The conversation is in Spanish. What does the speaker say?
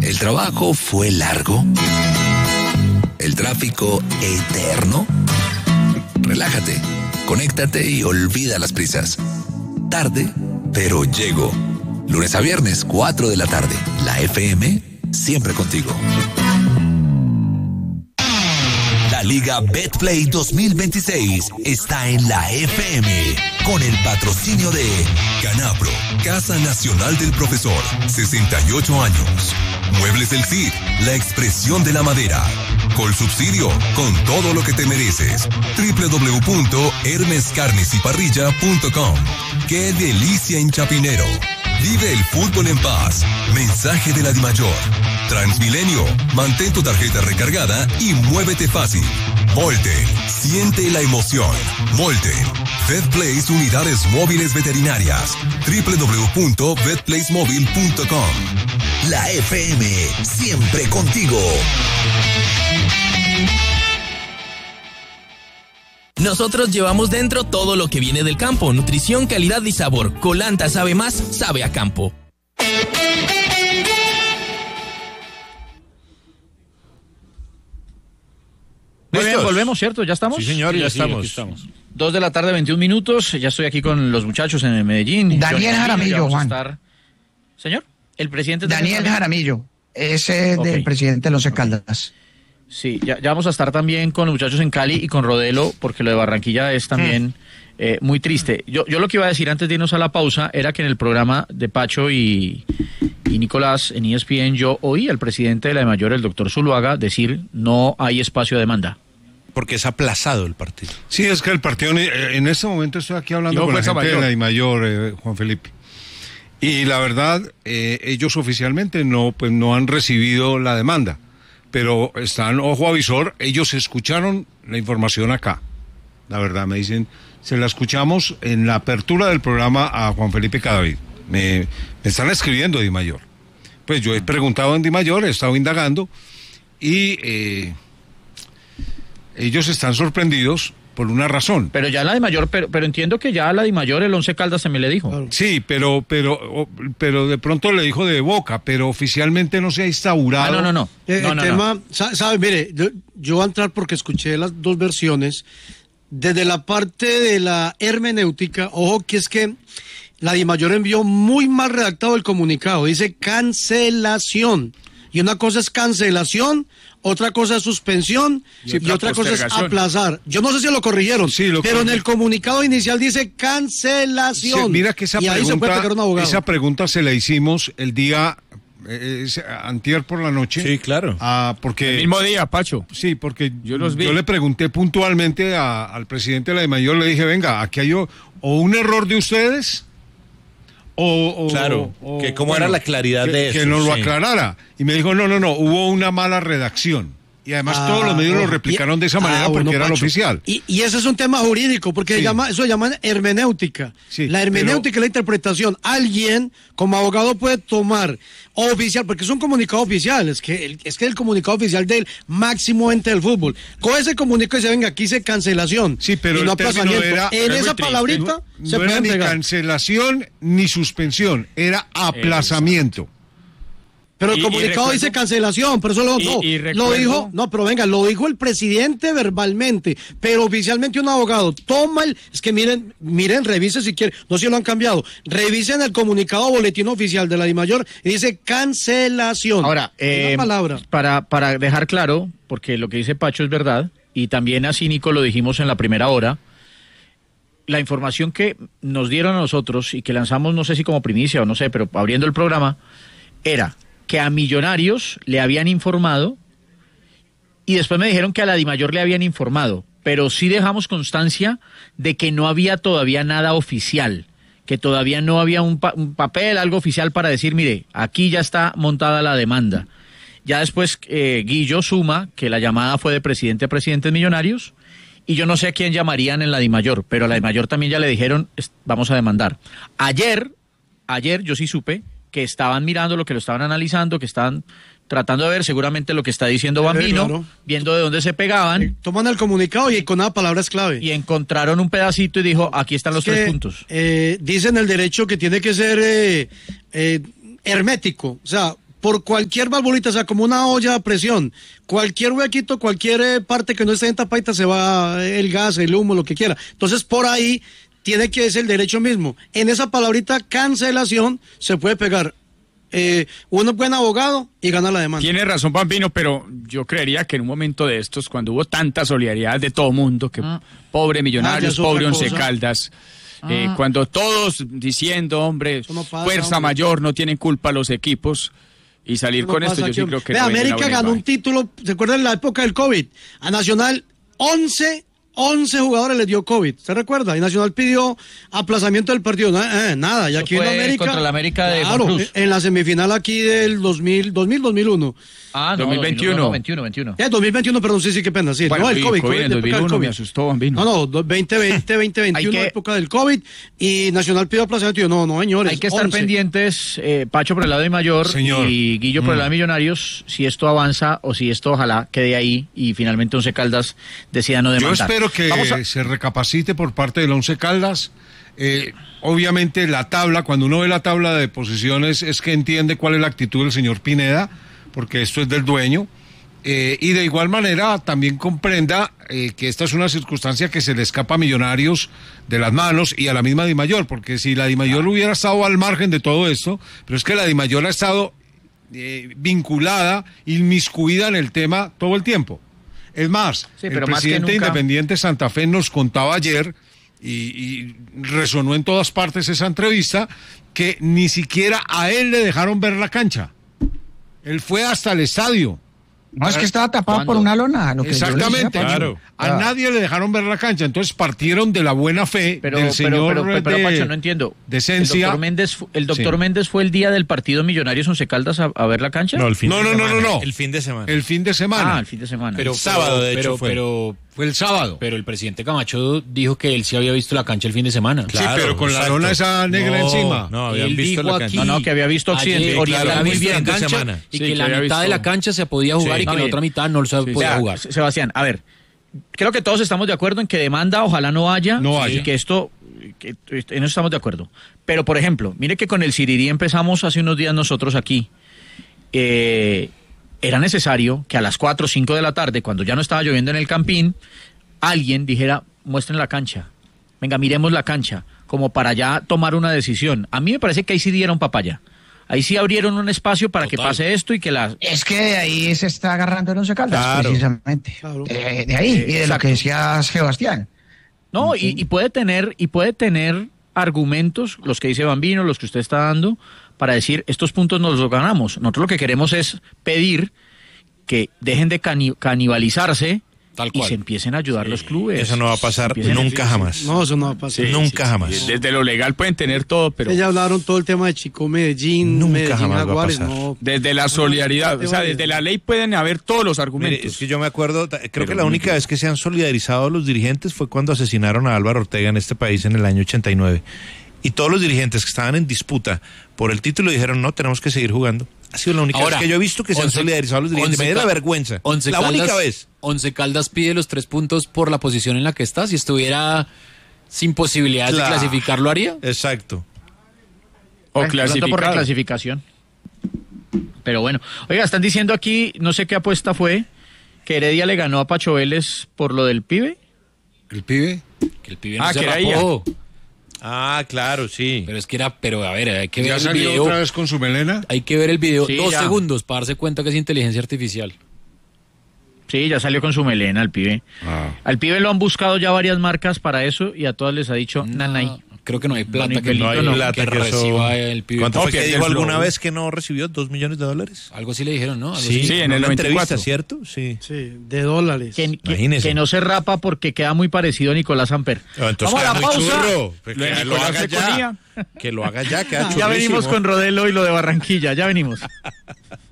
¿El trabajo fue largo? ¿El tráfico eterno? Relájate, conéctate y olvida las prisas. Tarde, pero llego. Lunes a viernes, 4 de la tarde. La FM, siempre contigo. La Liga Betplay 2026 está en la FM con el patrocinio de Canapro, Casa Nacional del Profesor, 68 años. Muebles del Cid, la expresión de la madera. Colsubsidio, con todo lo que te mereces. www.hermescarnesyparrilla.com. ¡Qué delicia en Chapinero! Vive el fútbol en paz. Mensaje de la DIMAYOR. Transmilenio, mantén tu tarjeta recargada y muévete fácil. Volte, siente la emoción. Volte. VetPlace Unidades Móviles Veterinarias. www.vetplacemobile.com. La FM, siempre contigo. Nosotros llevamos dentro todo lo que viene del campo: nutrición, calidad y sabor. Colanta sabe más, sabe a campo. Muy bien, volvemos, ¿cierto? ¿Ya estamos? Sí, señor, ya estamos. 2 de la tarde, 21 minutos. Ya estoy aquí con los muchachos en Medellín. Daniel Jaramillo, Juan. Señor, el presidente... Daniel Jaramillo, ese es del presidente de los Caldas. Sí, ya vamos a estar también con los muchachos en Cali y con Rodelo, porque lo de Barranquilla es también muy triste. Yo lo que iba a decir antes de irnos a la pausa era que en el programa de Pacho y Nicolás en ESPN yo oí al presidente de la DIMAYOR, el doctor Zuluaga, decir no hay espacio de demanda. Porque es aplazado el partido. Sí, es que el partido, en este momento estoy aquí hablando con la gente de la DIMAYOR, Juan Felipe. Y la verdad, ellos oficialmente no han recibido la demanda, pero están ojo avisor, ellos escucharon la información acá. La verdad, me dicen, se la escuchamos en la apertura del programa a Juan Felipe Cadavid. Me están escribiendo de DIMAYOR. Pues yo he preguntado en DIMAYOR, he estado indagando y ellos están sorprendidos por una razón. Pero ya la DIMAYOR, pero entiendo que ya la DIMAYOR, el Once Caldas se me le dijo. Claro. Sí, pero de pronto le dijo de boca, pero oficialmente no se ha instaurado. No. El tema, ¿sabe? Mire, yo voy a entrar porque escuché las dos versiones. Desde la parte de la hermenéutica, ojo que es que la DIMAYOR envió muy mal redactado el comunicado. Dice cancelación. Y una cosa es cancelación, otra cosa es suspensión y otra cosa es aplazar. Yo no sé si lo corrigieron, pero en el comunicado inicial dice cancelación. Sí, mira que esa pregunta se la hicimos el día antier por la noche. Sí, claro. Porque el mismo día, Pacho. Sí, porque yo le pregunté puntualmente al presidente de la DIMAYOR, le dije, venga, aquí hay o un error de ustedes... que cómo era la claridad de eso. Que nos lo aclarara. Y me dijo, no, hubo una mala redacción. Y además todos los medios lo replicaron de esa manera porque era lo oficial. Y ese es un tema jurídico, porque eso se llama hermenéutica. Sí, la hermenéutica es la interpretación. Alguien, como abogado, puede tomar oficial, porque es un comunicado oficial, es que el comunicado oficial del máximo ente del fútbol. Con ese comunicado dice, venga, aquí dice cancelación. Sí, pero y no aplazamiento. En esa palabrita no era ni cancelación ni suspensión, era aplazamiento. Pero el comunicado dice cancelación, pero eso lo dijo, pero venga, lo dijo el presidente verbalmente, pero oficialmente un abogado toma es que miren, revisen si quieren, no sé si lo han cambiado, revisen el comunicado boletín oficial de la DIMAYOR y dice cancelación. Ahora, palabra. Para dejar claro, porque lo que dice Pacho es verdad, y también así Nico lo dijimos en la primera hora, la información que nos dieron a nosotros y que lanzamos, no sé si como primicia o no sé, pero abriendo el programa, era que a Millonarios le habían informado y después me dijeron que a la DIMAYOR le habían informado, pero sí dejamos constancia de que no había todavía nada oficial, que todavía no había un papel, algo oficial para decir, mire, aquí ya está montada la demanda. Ya después Guillo suma que la llamada fue de presidente a presidentes Millonarios y yo no sé a quién llamarían en la DIMAYOR, pero a la DIMAYOR también ya le dijeron, vamos a demandar. Ayer yo sí supe que estaban mirando, lo que lo estaban analizando, que estaban tratando de ver seguramente lo que está diciendo Bambino, claro, viendo de dónde se pegaban. Toman el comunicado y con una palabra es clave. Y encontraron un pedacito y dijo, aquí están los 3 puntos. Dicen el derecho que tiene que ser hermético, o sea, por cualquier valvulita, o sea, como una olla a presión, cualquier huequito, cualquier parte que no esté en tapadita se va el gas, el humo, lo que quiera. Entonces, por ahí tiene que ser el derecho mismo. En esa palabrita cancelación se puede pegar uno es buen abogado y gana la demanda. Tiene razón, Bambino, pero yo creería que en un momento de estos, cuando hubo tanta solidaridad de todo mundo, que pobre Millonarios, pobre Once Caldas, cuando todos diciendo, hombre, fuerza mayor, no tienen culpa los equipos, y salir con esto, yo sí creo que no. América ganó un título, ¿se acuerdan en la época del COVID? A Nacional, 11 jugadores les dio COVID, ¿se recuerda? Y Nacional pidió aplazamiento del partido, nada, y aquí en América... contra la América de claro, Cruz. En la semifinal aquí del 2000-2001. Ah, no, 2021. 2021, perdón, sí, qué pena, sí. Bueno, no, el COVID, en 2001 me asustó, Bambino. No, 2021, época del COVID, y Nacional pidió aplazamiento, no, señores. Hay que estar pendientes, Pacho por el lado de Mayor, señor, y Guillo por el lado de Millonarios, si esto avanza o si esto ojalá quede ahí y finalmente Once Caldas decida no demandar. Yo espero que se recapacite por parte del Once Caldas. Obviamente la tabla, cuando uno ve la tabla de posiciones, es que entiende cuál es la actitud del señor Pineda, porque esto es del dueño, y de igual manera también comprenda que esta es una circunstancia que se le escapa a Millonarios de las manos y a la misma Dimayor, porque si la Dimayor hubiera estado al margen de todo esto, pero es que la Dimayor ha estado vinculada, inmiscuida en el tema todo el tiempo. Es más, sí, el presidente independiente Santa Fe nos contaba ayer, y resonó en todas partes esa entrevista, que ni siquiera a él le dejaron ver la cancha. Él fue hasta el estadio. No, es que estaba tapado por una lona. Exactamente, claro. A nadie le dejaron ver la cancha, entonces partieron de la buena fe del señor pero Pacho, no entiendo. Decencia. ¿El doctor Méndez fue el día del partido Millonarios Once Caldas a ver la cancha? No, el fin de semana. No. El fin de semana. El fin de semana. El fin de semana. Pero sábado, de hecho, fue el sábado. Pero el presidente Camacho dijo que él sí había visto la cancha el fin de semana. Claro, sí, pero con la lona esa negra encima. No, habían visto la cancha. No, que había visto Occidente Oriental muy bien cancha, y que la mitad de la cancha se podía jugar y que la otra mitad no se podía jugar. Sebastián, a ver, creo que todos estamos de acuerdo en que demanda ojalá no haya. Y que esto, en eso estamos de acuerdo. Pero, por ejemplo, mire que con el Sirirí empezamos hace unos días nosotros aquí. Era necesario que a las 4 o 5 de la tarde, cuando ya no estaba lloviendo en el Campín, alguien dijera, muestren la cancha, venga, miremos la cancha, como para ya tomar una decisión. A mí me parece que ahí sí dieron papaya. Ahí sí abrieron un espacio para que pase esto y que la... Es que de ahí se está agarrando el Once Caldas, precisamente. Claro. De ahí, y de lo que decía Sebastián. No, y puede tener argumentos, los que dice Bambino, los que usted está dando, para decir, estos puntos nos los ganamos. Nosotros lo que queremos es pedir que dejen de canibalizarse y se empiecen a ayudar los clubes. Eso no va a pasar nunca jamás. No, eso no va a pasar. Nunca jamás. Desde lo legal pueden tener todo, pero... Ya hablaron todo el tema de Chico Medellín, nunca jamás Jaguares, va a pasar. no. Desde la solidaridad, o sea, desde la ley pueden haber todos los argumentos. Mire, es que yo me acuerdo, creo que la única vez que se han solidarizado los dirigentes fue cuando asesinaron a Álvaro Ortega en este país en el año 89. Y todos los dirigentes que estaban en disputa por el título dijeron, no, tenemos que seguir jugando. Ha sido la única vez que yo he visto que se han solidarizado los dirigentes. Me da la vergüenza. Única vez. Once Caldas pide los 3 puntos por la posición en la que está. Si estuviera sin posibilidades de clasificar, ¿lo haría? Exacto. O clasificar. Por reclasificación. Pero bueno. Oiga, están diciendo aquí, no sé qué apuesta fue, que Heredia le ganó a Pacho Vélez por lo del pibe. ¿El pibe? Que el pibe no se que era rapó. Claro, sí. Pero es que a ver, hay que ver el video. ¿Ya salió otra vez con su melena? Hay que ver el video 2 ya. segundos para darse cuenta que es inteligencia artificial. Sí, ya salió con su melena el pibe. Al pibe lo han buscado ya varias marcas para eso y a todas les ha dicho nanay. Creo que no hay plata que reciba el pibe. ¿Cuánto fue que dijo alguna vez que no recibió? $2 millones. Algo así le dijeron, ¿no? Sí, en el 94. Entrevista, ¿cierto? Sí, de dólares. Que no se rapa porque queda muy parecido a Nicolás Samper. Entonces, vamos a la pausa. Que lo haga ya. Que lo haga ya, queda churrísimo. Ya venimos con Rodelo y lo de Barranquilla, ya venimos.